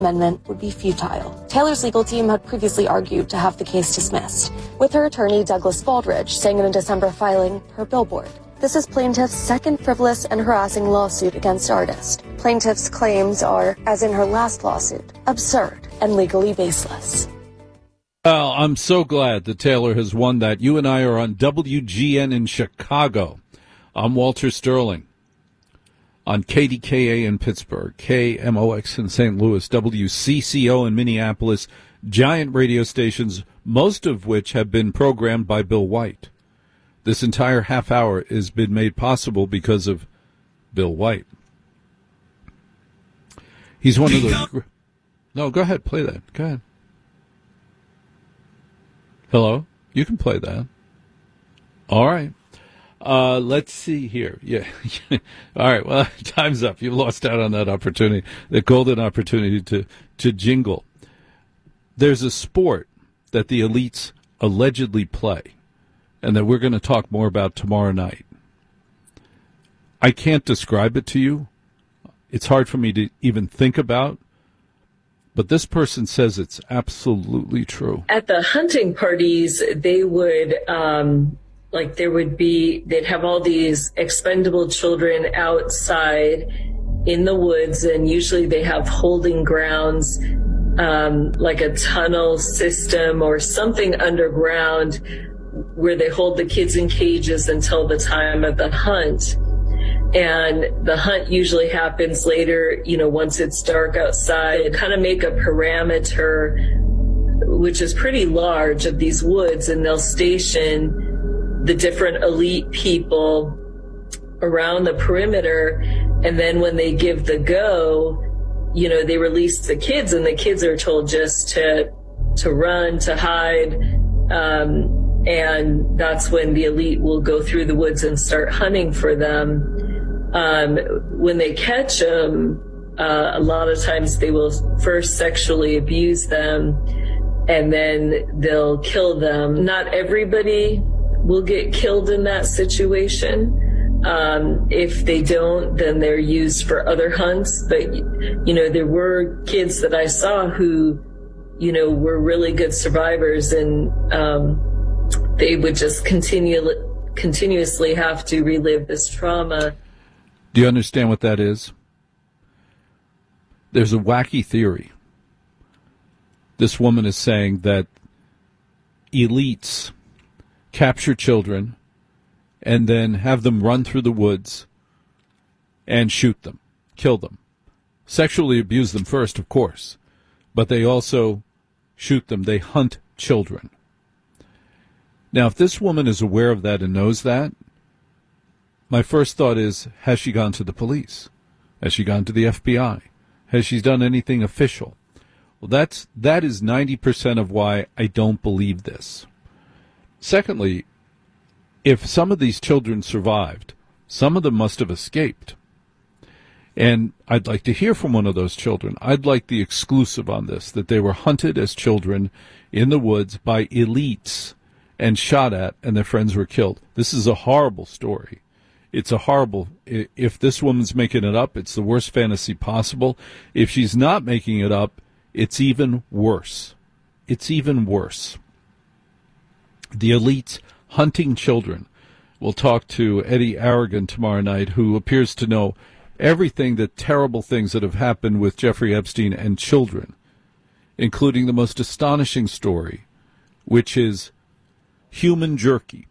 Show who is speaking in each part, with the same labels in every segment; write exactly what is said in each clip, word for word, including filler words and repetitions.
Speaker 1: Amendment would be futile. Taylor's legal team had previously argued to have the case dismissed, with her attorney Douglas Baldridge saying in a December filing per Billboard. This is plaintiff's second frivolous and harassing lawsuit against artist. Plaintiff's claims are, as in her last lawsuit, absurd and legally baseless.
Speaker 2: Well, I'm so glad that Taylor has won that. You and I are on W G N in Chicago. I'm Walter Sterling. On K D K A in Pittsburgh, K M O X in Saint Louis, W C C O in Minneapolis, giant radio stations, most of which have been programmed by Bill White. This entire half hour has been made possible because of Bill White. He's one of those... No, go ahead, play that. Go ahead. Hello? You can play that. All right. Uh, let's see here. Yeah. All right. Well, time's up. You lost out on that opportunity, the golden opportunity to, to jingle. There's a sport that the elites allegedly play, and that we're going to talk more about tomorrow night. I can't describe it to you. It's hard for me to even think about, but this person says it's absolutely true.
Speaker 3: At the hunting parties, they would, um, like there would be, they'd have all these expendable children outside in the woods, and usually they have holding grounds, um, like a tunnel system or something underground where they hold the kids in cages until the time of the hunt. And the hunt usually happens later, you know, once it's dark outside. Kind of make a perimeter, which is pretty large, of these woods, and they'll station the different elite people around the perimeter. And then when they give the go, you know, they release the kids, and the kids are told just to to run, to hide. Um, and that's when the elite will go through the woods and start hunting for them. Um, when they catch them, uh, a lot of times they will first sexually abuse them, and then they'll kill them. Not everybody will get killed in that situation. Um, if they don't, then they're used for other hunts. But, you know, there were kids that I saw who, you know, were really good survivors, and um, they would just continue, continuously have to relive this trauma.
Speaker 2: Do you understand what that is? There's a wacky theory. This woman is saying that elites capture children and then have them run through the woods and shoot them, kill them. Sexually abuse them first, of course, but they also shoot them. They hunt children. Now, if this woman is aware of that and knows that, my first thought is, has she gone to the police? Has she gone to the F B I? Has she done anything official? Well, that's, that is ninety percent of why I don't believe this. Secondly, if some of these children survived, some of them must have escaped. And I'd like to hear from one of those children. I'd like the exclusive on this, that they were hunted as children in the woods by elites and shot at, and their friends were killed. This is a horrible story. It's a horrible, if this woman's making it up, it's the worst fantasy possible. If she's not making it up, it's even worse. It's even worse. The elites hunting children. We'll talk to Eddie Aragon tomorrow night, who appears to know everything, the terrible things that have happened with Jeffrey Epstein and children, including the most astonishing story, which is human jerky.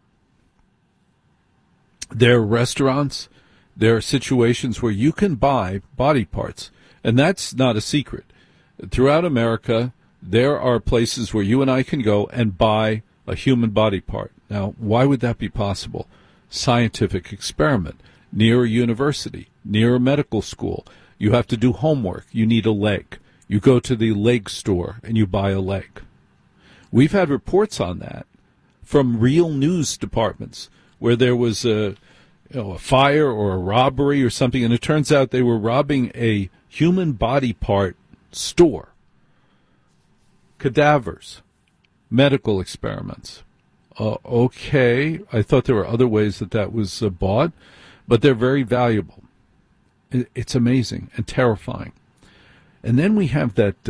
Speaker 2: There are restaurants, there are situations where you can buy body parts, and that's not a secret. Throughout America, there are places where you and I can go and buy a human body part. Now, why would that be possible? Scientific experiment, near a university, near a medical school. You have to do homework. You need a leg. You go to the leg store and you buy a leg. We've had reports on that from real news departments, where there was a, you know, a fire or a robbery or something, and it turns out they were robbing a human body part store. Cadavers, medical experiments. Uh, okay, I thought there were other ways that that was uh, bought, but they're very valuable. It, it's amazing and terrifying. And then we have that